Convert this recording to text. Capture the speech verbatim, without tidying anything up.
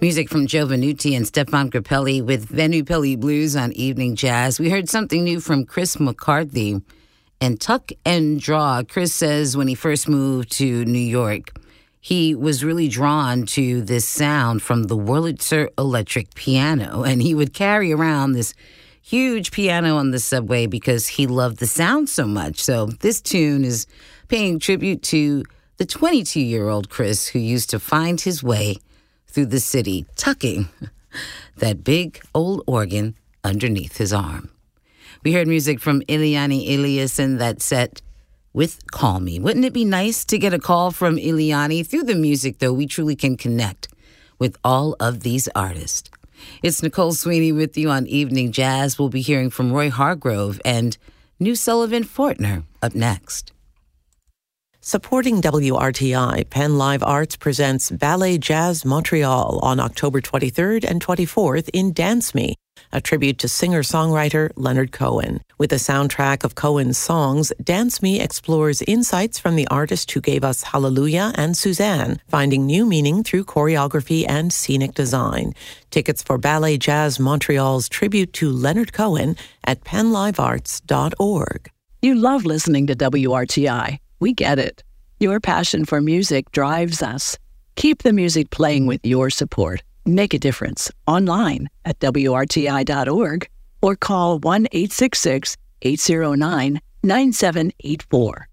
Music from Joe Venuti and Stefan Grappelli with Venupelli Blues on Evening Jazz. We heard something new from Chris McCarthy and Tuck and Draw. Chris says when he first moved to New York, he was really drawn to this sound from the Wurlitzer electric piano, and he would carry around this huge piano on the subway because he loved the sound so much. So this tune is paying tribute to the twenty-two-year-old Chris who used to find his way through the city, tucking that big old organ underneath his arm. We heard music from Iliani Elias in that set with Call Me. Wouldn't it be nice to get a call from Iliani? Through the music, though, we truly can connect with all of these artists. It's Nicole Sweeney with you on Evening Jazz. We'll be hearing from Roy Hargrove and New Sullivan Fortner up next. Supporting W R T I, Penn Live Arts presents Ballet Jazz Montreal on October twenty-third and twenty-fourth in Dance Me, a tribute to singer-songwriter Leonard Cohen. With a soundtrack of Cohen's songs, Dance Me explores insights from the artist who gave us Hallelujah and Suzanne, finding new meaning through choreography and scenic design. Tickets for Ballet Jazz Montreal's tribute to Leonard Cohen at penn live arts dot org. You love listening to W R T I. We get it. Your passion for music drives us. Keep the music playing with your support. Make a difference online at W R T I dot org or call one eight six six, eight zero nine, nine seven eight four.